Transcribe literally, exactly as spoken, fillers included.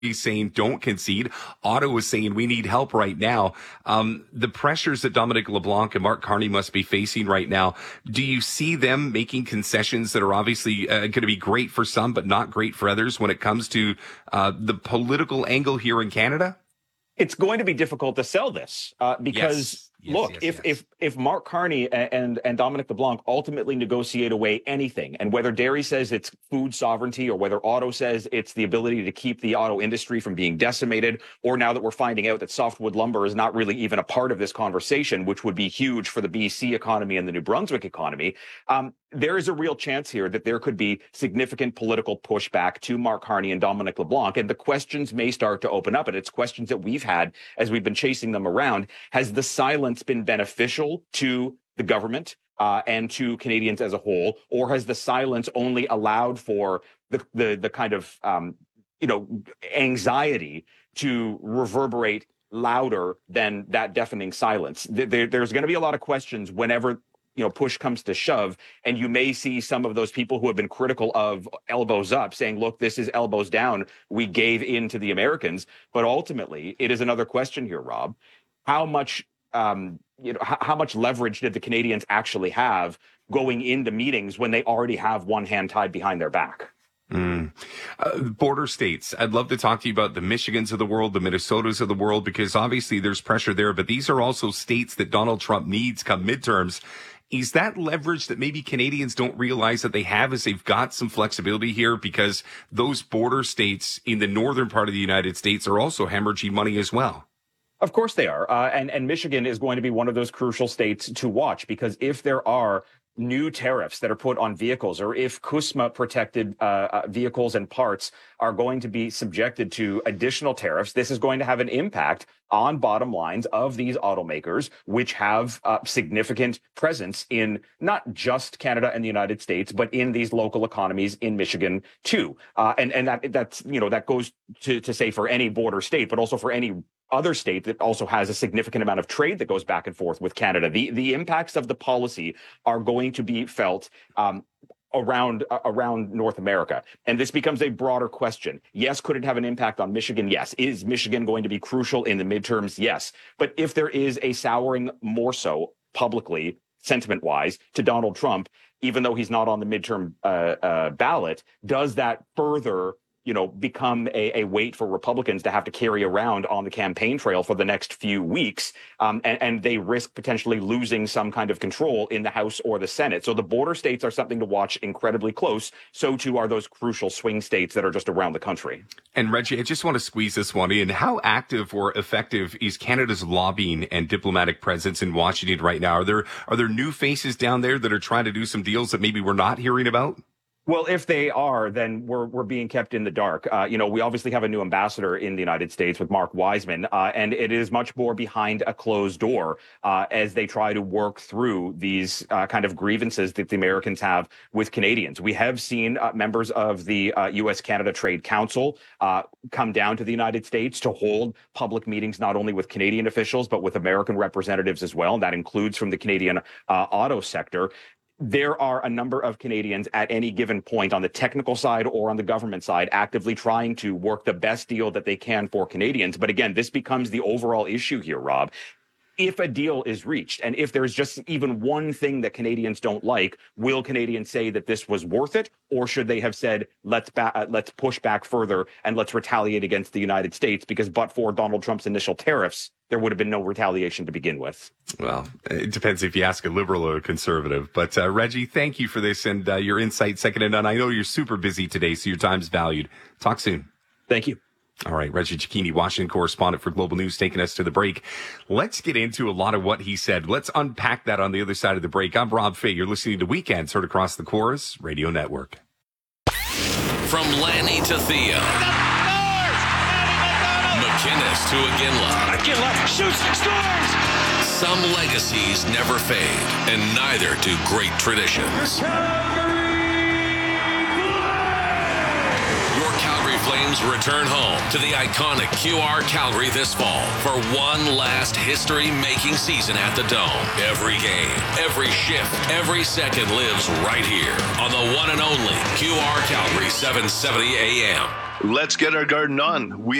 He's saying don't concede. Ottawa is saying we need help right now. Um, the pressures that Dominic LeBlanc and Mark Carney must be facing right now, do you see them making concessions that are obviously uh, going to be great for some but not great for others when it comes to uh, the political angle here in Canada? It's going to be difficult to sell this uh, because, yes. Yes, look, yes, if, yes. if if Mark Carney and, and Dominic LeBlanc ultimately negotiate away anything, and whether Derry says it's food sovereignty or whether Auto says it's the ability to keep the auto industry from being decimated, or now that we're finding out that softwood lumber is not really even a part of this conversation, which would be huge for the B C economy and the New Brunswick economy, um, there is a real chance here that there could be significant political pushback to Mark Carney and Dominic LeBlanc, and the questions may start to open up, and it's questions that we've had as we've been chasing them around. Has the silence been beneficial to the government uh, and to Canadians as a whole, or has the silence only allowed for the the, the kind of um, you know anxiety to reverberate louder than that deafening silence? There, there's going to be a lot of questions whenever you know push comes to shove, and you may see some of those people who have been critical of elbows up saying, look, this is elbows down, we gave in to the Americans. But ultimately it is another question here, Rob. How much Um, you know, how, how much leverage did the Canadians actually have going into meetings when they already have one hand tied behind their back? Mm. Uh, border states. I'd love to talk to you about the Michigans of the world, the Minnesotas of the world, because obviously there's pressure there, but these are also states that Donald Trump needs come midterms. Is that leverage that maybe Canadians don't realize that they have, as they've got some flexibility here, because those border states in the northern part of the United States are also hemorrhaging money as well? Of course they are. Uh, and, and Michigan is going to be one of those crucial states to watch, because if there are new tariffs that are put on vehicles, or if CUSMA protected uh, uh, vehicles and parts are going to be subjected to additional tariffs, this is going to have an impact on bottom lines of these automakers, which have uh, significant presence in not just Canada and the United States, but in these local economies in Michigan too. Uh, and and that that's you know that goes to to say for any border state, but also for any other state that also has a significant amount of trade that goes back and forth with Canada. The the impacts of the policy are going to be felt um, around uh, around North America. And this becomes a broader question. Yes, could it have an impact on Michigan? Yes. Is Michigan going to be crucial in the midterms? Yes. But if there is a souring more so publicly, sentiment-wise, to Donald Trump, even though he's not on the midterm uh, uh, ballot, does that further you know, become a, a weight for Republicans to have to carry around on the campaign trail for the next few weeks, um, and, and they risk potentially losing some kind of control in the House or the Senate. So the border states are something to watch incredibly close. So too are those crucial swing states that are just around the country. And Reggie, I just want to squeeze this one in. How active or effective is Canada's lobbying and diplomatic presence in Washington right now? Are there are there new faces down there that are trying to do some deals that maybe we're not hearing about? Well, if they are, then we're we're being kept in the dark. Uh, you know, we obviously have a new ambassador in the United States with Mark Wiseman, uh, and it is much more behind a closed door uh, as they try to work through these uh, kind of grievances that the Americans have with Canadians. We have seen uh, members of the uh, U S Canada Trade Council uh, come down to the United States to hold public meetings, not only with Canadian officials, but with American representatives as well. And that includes from the Canadian uh, auto sector. There are a number of Canadians at any given point on the technical side or on the government side actively trying to work the best deal that they can for Canadians. But again, this becomes the overall issue here, Rob. If a deal is reached, and if there's just even one thing that Canadians don't like, will Canadians say that this was worth it, or should they have said, let's ba- uh, let's push back further and let's retaliate against the United States, because but for Donald Trump's initial tariffs, there would have been no retaliation to begin with. Well, it depends if you ask a liberal or a conservative. But uh, Reggie, thank you for this and uh, your insight, second to none. I know you're super busy today, so your time's valued. Talk soon. Thank you. All right, Reggie Cecchini, Washington correspondent for Global News, taking us to the break. Let's get into a lot of what he said. Let's unpack that on the other side of the break. I'm Rob Fay. You're listening to Weekends, heard across the Chorus Radio Network. From Lanny to Thea. McInnes to Iginla. Iginla shoots, scores! Some legacies never fade, and neither do great traditions. Flames return home to the iconic Q R Calgary this fall for one last history-making season at the Dome. Every game, every shift, every second lives right here on the one and only Q R Calgary seven seventy A M. let's get our garden on. We